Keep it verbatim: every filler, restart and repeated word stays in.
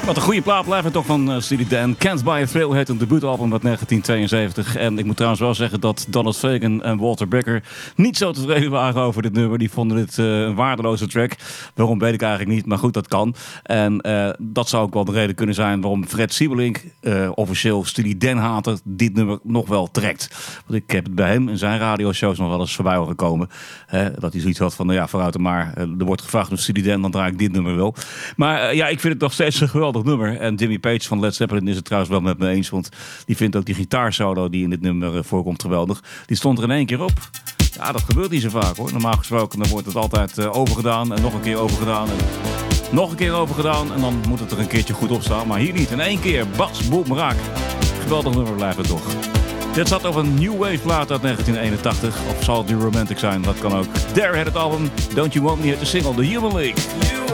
Wat een goede plaat blijft het toch van uh, Steely Dan. Can't Buy a Thrill heet een debuutalbum uit negentien tweeënzeventig. En ik moet trouwens wel zeggen dat Donald Fagen en Walter Becker niet zo tevreden waren over dit nummer. Die vonden dit uh, een waardeloze track. Waarom weet ik eigenlijk niet, maar goed, dat kan. En uh, dat zou ook wel de reden kunnen zijn waarom Fred Siebelink, uh, officieel Steely Dan hater, dit nummer nog wel trekt. Want ik heb het bij hem in zijn radioshows nog wel eens voorbij horen komen. Uh, dat hij zoiets had van, nou ja, vooruit er maar. Uh, er wordt gevraagd om Steely Dan, dan draai ik dit nummer wel. Maar uh, ja, ik vind het nog steeds een geweldig nummer. En Jimmy Page van Led Zeppelin is het trouwens wel met me eens. Want die vindt ook die gitaarsolo die in dit nummer uh, voorkomt geweldig. Die stond er in één keer op. Ja, dat gebeurt niet zo vaak hoor. Normaal gesproken dan wordt het altijd uh, overgedaan. En nog een keer overgedaan. En nog een keer overgedaan. En dan moet het er een keertje goed op staan. Maar hier niet. In één keer. Bas, boem, raak. Geweldig nummer blijft het toch. Dit zat op een New Wave plaat uit negentien eenentachtig. Of zal het nu romantic zijn? Dat kan ook. There had het album. Don't You Want Me heet de single The Human League.